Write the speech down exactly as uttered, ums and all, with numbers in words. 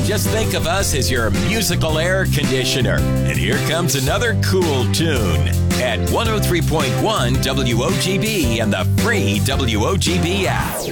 Just think of us as your musical air conditioner. And here comes another cool tune at one oh three point one W O G B and the free W O G B app.